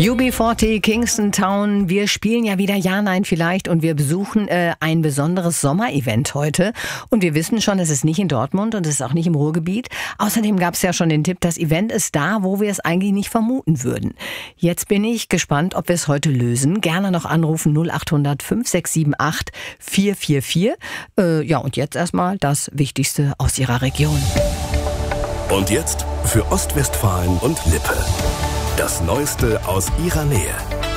UB40, Kingston Town. Wir spielen ja wieder Ja, Nein vielleicht und wir besuchen ein besonderes Sommerevent heute. Und wir wissen schon, es ist nicht in Dortmund und es ist auch nicht im Ruhrgebiet. Außerdem gab es ja schon den Tipp, das Event ist da, wo wir es eigentlich nicht vermuten würden. Jetzt bin ich gespannt, ob wir es heute lösen. Gerne noch anrufen 0800 5678 444. Ja, und jetzt erstmal das Wichtigste aus Ihrer Region. Und jetzt für Ostwestfalen und Lippe. Das Neueste aus Ihrer Nähe.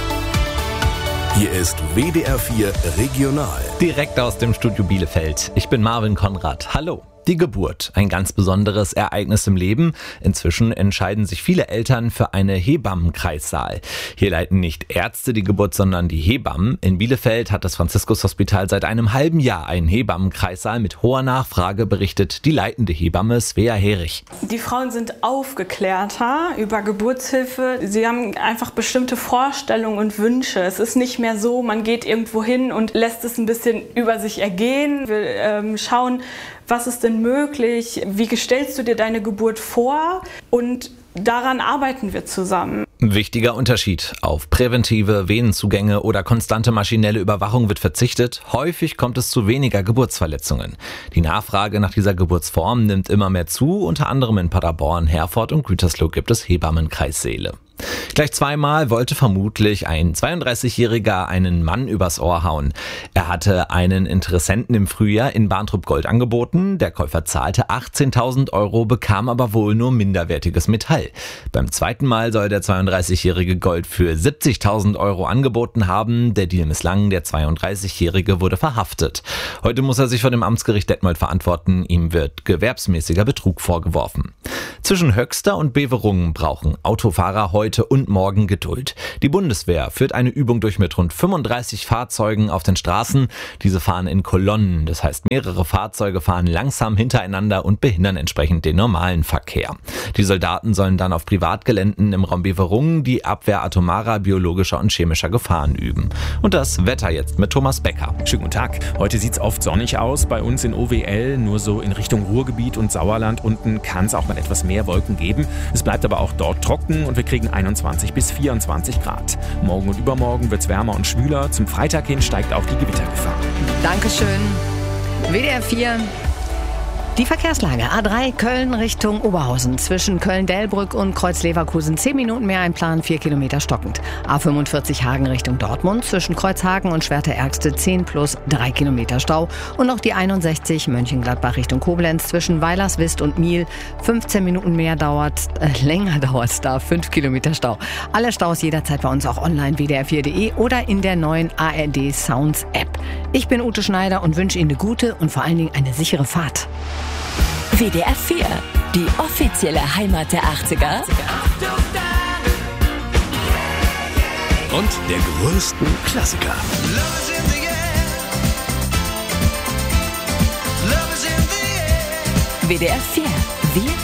Hier ist WDR 4 Regional. Direkt aus dem Studio Bielefeld. Ich bin Marvin Konrad. Hallo. Die Geburt, ein ganz besonderes Ereignis im Leben. Inzwischen entscheiden sich viele Eltern für eine Hebammenkreissaal. Hier leiten nicht Ärzte die Geburt, sondern die Hebammen. In Bielefeld hat das Franziskus-Hospital seit einem halben Jahr einen Hebammenkreissaal mit hoher Nachfrage, berichtet die leitende Hebamme Svea Herich. Die Frauen sind aufgeklärter über Geburtshilfe. Sie haben einfach bestimmte Vorstellungen und Wünsche. Es ist nicht mehr so, man geht irgendwo hin und lässt es ein bisschen über sich ergehen. Wir schauen, was ist denn möglich? Wie stellst du dir deine Geburt vor? Und daran arbeiten wir zusammen. Wichtiger Unterschied. Auf präventive Venenzugänge oder konstante maschinelle Überwachung wird verzichtet. Häufig kommt es zu weniger Geburtsverletzungen. Die Nachfrage nach dieser Geburtsform nimmt immer mehr zu. Unter anderem in Paderborn, Herford und Gütersloh gibt es Hebammenkreissäle. Gleich zweimal wollte vermutlich ein 32-Jähriger einen Mann übers Ohr hauen. Er hatte einen Interessenten im Frühjahr in Barntrup Gold angeboten. Der Käufer zahlte 18.000 €, bekam aber wohl nur minderwertiges Metall. Beim zweiten Mal soll der 32-Jährige Gold für 70.000 € angeboten haben. Der Deal misslang, der 32-Jährige wurde verhaftet. Heute muss er sich vor dem Amtsgericht Detmold verantworten. Ihm wird gewerbsmäßiger Betrug vorgeworfen. Zwischen Höxter und Beverungen brauchen Autofahrer heute und morgen Geduld. Die Bundeswehr führt eine Übung durch mit rund 35 Fahrzeugen auf den Straßen. Diese fahren in Kolonnen, das heißt mehrere Fahrzeuge fahren langsam hintereinander und behindern entsprechend den normalen Verkehr. Die Soldaten sollen dann auf Privatgeländen im Raum Beverungen die Abwehr atomarer, biologischer und chemischer Gefahren üben. Und das Wetter jetzt mit Thomas Becker. Schönen guten Tag. Heute sieht es oft sonnig aus. Bei uns in OWL, nur so in Richtung Ruhrgebiet und Sauerland unten kann es auch mal etwas mehr Wolken geben. Es bleibt aber auch dort trocken und wir kriegen 21 bis 24 Grad. Morgen und übermorgen wird es wärmer und schwüler. Zum Freitag hin steigt auch die Gewittergefahr. Dankeschön. WDR 4. Die Verkehrslage. A3 Köln Richtung Oberhausen. Zwischen Köln-Delbrück und Kreuz-Leverkusen 10 Minuten mehr einplanen, 4 Kilometer stockend. A45 Hagen Richtung Dortmund. Zwischen Kreuzhagen und Schwerte-Ärgste 10 plus 3 Kilometer Stau. Und noch die 61 Mönchengladbach Richtung Koblenz. Zwischen Weilerswist und Miel 15 Minuten mehr länger dauert es da. 5 Kilometer Stau. Alle Staus jederzeit bei uns auch online wdr4.de oder in der neuen ARD Sounds App. Ich bin Ute Schneider und wünsche Ihnen eine gute und vor allen Dingen eine sichere Fahrt. WDR 4, die offizielle Heimat der 80er. Und der größten Klassiker. WDR 4, wir